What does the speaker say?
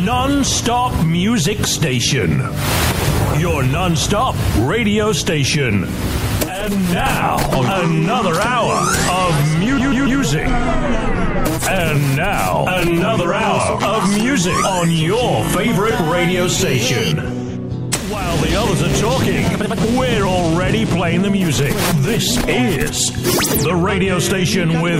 Non-stop music station. Your non-stop radio station. And now, another hour of music. And now, another hour of music on your favorite radio station. While the others are talking, we're already playing the music. This is the radio station with